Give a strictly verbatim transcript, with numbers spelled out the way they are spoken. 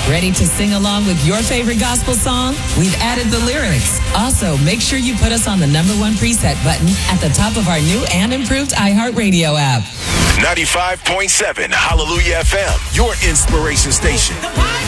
Ready to sing along with your favorite gospel song? We've added the lyrics. Also, make sure you put us on the number one preset button at the top of our new and improved iHeartRadio app. ninety-five point seven Hallelujah F M, your inspiration station.